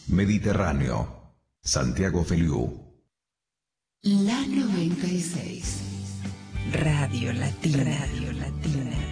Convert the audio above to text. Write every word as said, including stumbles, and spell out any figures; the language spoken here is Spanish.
Mediterráneo. Santiago Feliú. La noventa y seis. Radio Latina. Radio Latina.